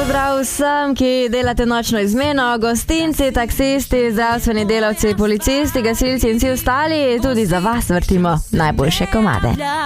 pozdrav vsem, ki delate nočno izmeno, gostinci, taksisti, zdravstveni delavci, policisti, gasilci in vsi ostali, tudi za vas vrtimo najboljše komade.